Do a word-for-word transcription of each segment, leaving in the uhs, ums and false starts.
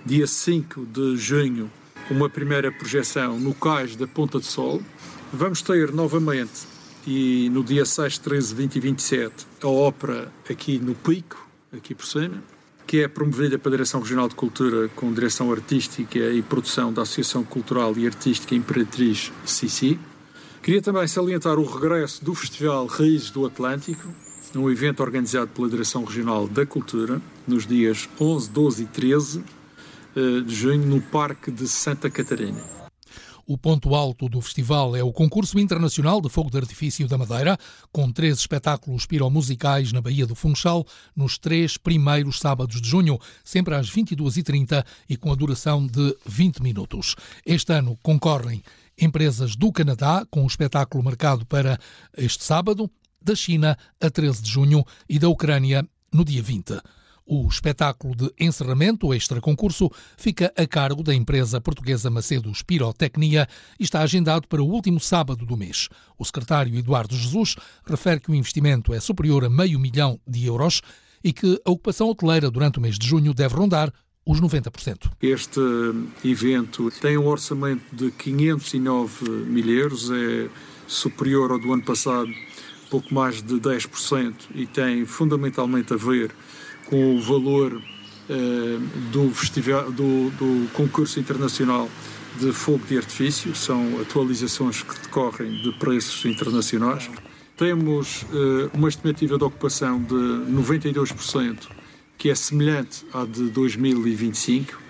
dia cinco de junho, uma primeira projeção no Cais da Ponta de Sol. Vamos ter novamente, e no dia seis, treze, vinte e vinte e sete, a ópera aqui no Pico, aqui por cima, que é promovida pela Direção Regional de Cultura com direção artística e produção da Associação Cultural e Artística Imperatriz Sissi. Queria também salientar o regresso do Festival Raízes do Atlântico, um evento organizado pela Direção Regional da Cultura, nos dias onze, doze e treze de junho, no Parque de Santa Catarina. O ponto alto do festival é o Concurso Internacional de Fogo de Artifício da Madeira, com três espetáculos piromusicais na Baía do Funchal, nos três primeiros sábados de junho, sempre às vinte e duas e trinta e com a duração de vinte minutos. Este ano concorrem empresas do Canadá, com um espetáculo marcado para este sábado, da China a treze de junho e da Ucrânia no dia vinte. O espetáculo de encerramento, o extra-concurso, fica a cargo da empresa portuguesa Macedos Pirotecnia e está agendado para o último sábado do mês. O secretário Eduardo Jesus refere que o investimento é superior a meio milhão de euros e que a ocupação hoteleira durante o mês de junho deve rondar os noventa por cento. Este evento tem um orçamento de quinhentos e nove mil euros, é superior ao do ano passado, pouco mais de dez por cento, e tem fundamentalmente a ver com o valor uh, do, festival, do, do concurso internacional de fogo de artifício. São atualizações que decorrem de preços internacionais. Temos uh, uma estimativa de ocupação de noventa e dois por cento, que é semelhante à de dois mil e vinte e cinco.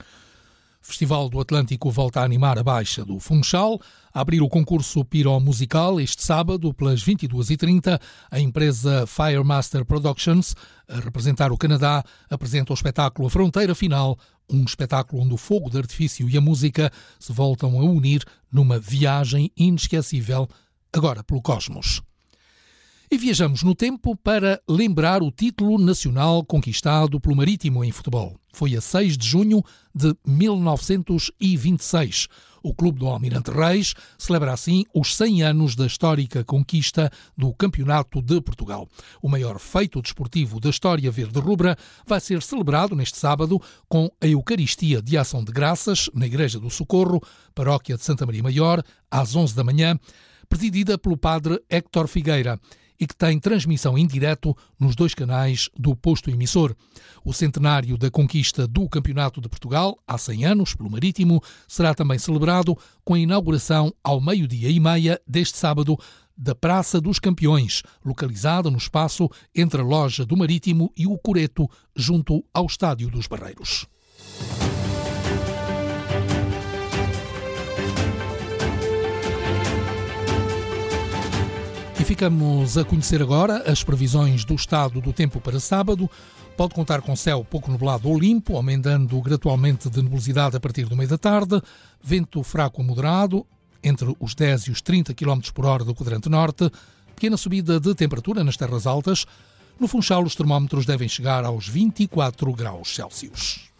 O Festival do Atlântico volta a animar a Baixa do Funchal. A abrir o concurso piromusical este sábado, pelas vinte e duas e trinta, a empresa Firemaster Productions, a representar o Canadá, apresenta o espetáculo A Fronteira Final, um espetáculo onde o fogo de artifício e a música se voltam a unir numa viagem inesquecível, agora pelo cosmos. E viajamos no tempo para lembrar o título nacional conquistado pelo Marítimo em futebol. Foi a seis de junho de mil novecentos e vinte e seis. O Clube do Almirante Reis celebra assim os cem anos da histórica conquista do Campeonato de Portugal. O maior feito desportivo da história verde-rubra vai ser celebrado neste sábado com a Eucaristia de Ação de Graças na Igreja do Socorro, paróquia de Santa Maria Maior, às onze da manhã, presidida pelo padre Héctor Figueira, e que tem transmissão em direto nos dois canais do posto emissor. O centenário da conquista do Campeonato de Portugal, há cem anos, pelo Marítimo, será também celebrado com a inauguração ao meio-dia e meia deste sábado da Praça dos Campeões, localizada no espaço entre a Loja do Marítimo e o Coreto, junto ao Estádio dos Barreiros. E ficamos a conhecer agora as previsões do estado do tempo para sábado. Pode contar com céu pouco nublado ou limpo, aumentando gradualmente de nebulosidade a partir do meio da tarde, vento fraco a moderado, entre os dez e os trinta quilómetros por hora do quadrante norte, pequena subida de temperatura nas terras altas. No Funchal, os termómetros devem chegar aos vinte e quatro graus Celsius.